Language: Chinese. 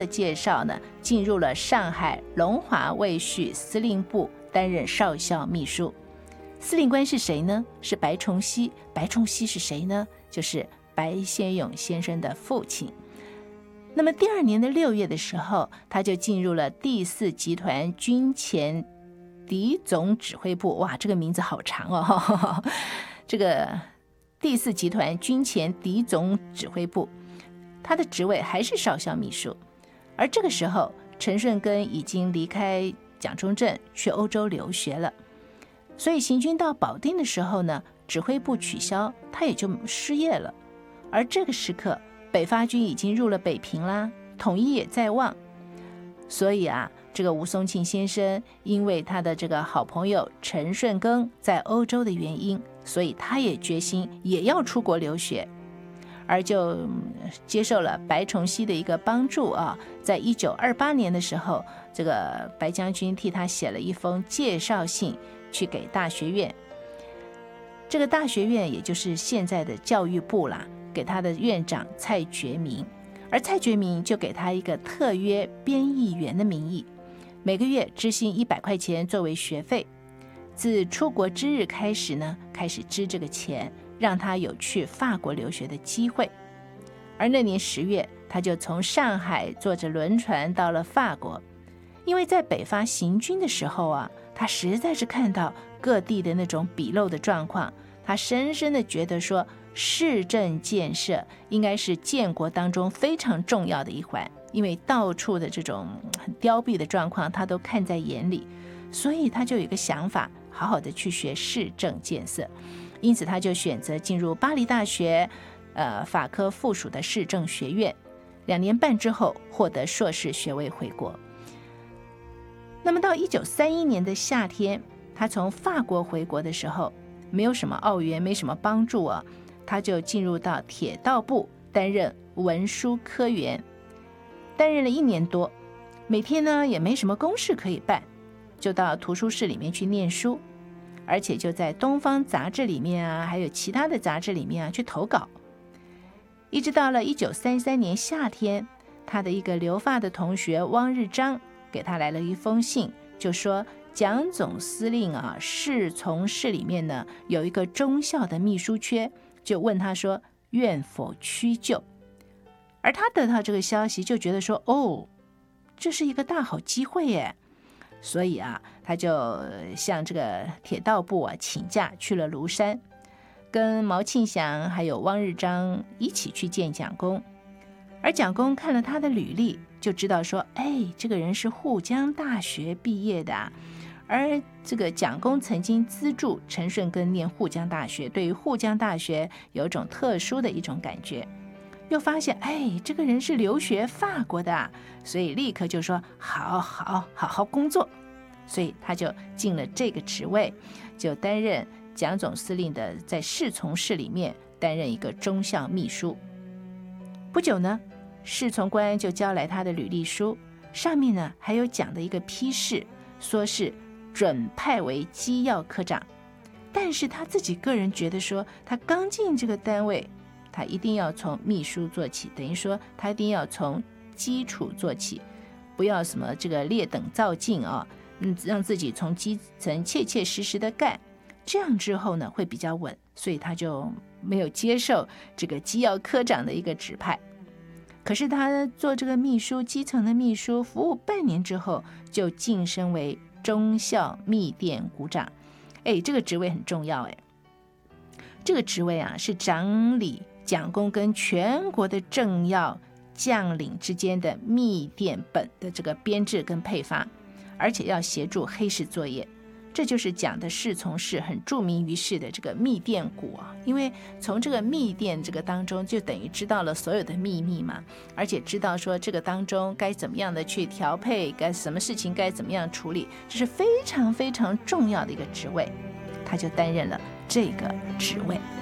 的介绍呢，进入了上海龙华卫戍司令部担任少校秘书。司令官是谁呢？是白崇禧。白崇禧是谁呢？就是白先勇先生的父亲。那么第二年的6月的时候，他就进入了第4集团军前敌总指挥部。哇，这个名字好长哦。这个第4集团军前敌总指挥部，他的职位还是少校秘书。而这个时候，陈顺根已经离开蒋中正去欧洲留学了，所以行军到保定的时候呢，指挥部取消，他也就失业了。而这个时刻，北伐军已经入了北平啦，统一也在望。所以啊，这个吴松庆先生因为他的这个好朋友陈顺根在欧洲的原因，所以他也决心也要出国留学，而就接受了白崇禧的一个帮助啊。在1928年的时候，这个白将军替他写了一封介绍信去给大学院。这个大学院也就是现在的教育部啦，给他的院长蔡觉明，而蔡觉明就给他一个特约编译员的名义，每个月支薪100块钱作为学费。自出国之日开始呢，开始支这个钱，让他有去法国留学的机会。而那年10月，他就从上海坐着轮船到了法国。因为在北伐行军的时候啊，他实在是看到各地的那种鄙陋的状况，他深深的觉得说，市政建设应该是建国当中非常重要的一环，因为到处的这种很凋敝的状况他都看在眼里，所以他就有一个想法，好好的去学市政建设。因此他就选择进入巴黎大学法科附属的市政学院，2年半之后获得硕士学位回国。那么到1931年的夏天，他从法国回国的时候，没有什么澳元，没什么帮助啊，他就进入到铁道部担任文书科员，担任了1年多。每天呢也没什么公事可以办，就到图书室里面去念书，而且就在东方杂志里面啊，还有其他的杂志里面啊去投稿。一直到了1933年夏天，他的一个留法的同学汪日章给他来了一封信，就说蒋总司令啊，侍从室里面呢有一个中校的秘书缺，就问他说愿否屈就。而他得到这个消息，就觉得说，哦，这是一个大好机会耶。所以啊，他就向这个铁道部啊请假去了庐山，跟毛庆祥还有汪日章一起去见蒋公。而蒋公看了他的履历，就知道说，哎，这个人是沪江大学毕业的啊。而这个蒋公曾经资助陈顺根念沪江大学，对于沪江大学有一种特殊的一种感觉，又发现，哎，这个人是留学法国的啊，所以立刻就说好好工作。所以他就进了这个职位，就担任蒋总司令的在侍从室里面担任一个中校秘书。不久呢，侍从官就交来他的履历书，上面呢还有蒋的一个批示，说是准派为机要科长。但是他自己个人觉得说，他刚进这个单位，他一定要从秘书做起，等于说他一定要从基础做起，不要什么这个劣等造进啊，让自己从基层切切实实的干，这样之后呢会比较稳，所以他就没有接受这个机要科长的一个指派。可是他做这个秘书，基层的秘书，服务半年之后就晋升为中校秘殿股长。哎，这个职位很重要哎。这个职位啊，是掌理蒋公跟全国的政要将领之间的密电本的这个编制跟配发，而且要协助黑市作业。这就是讲的侍从室很著名于世的这个密电股啊，因为从这个密电这个当中就等于知道了所有的秘密嘛，而且知道说这个当中该怎么样的去调配，该什么事情该怎么样处理，这是非常非常重要的一个职位，他就担任了这个职位。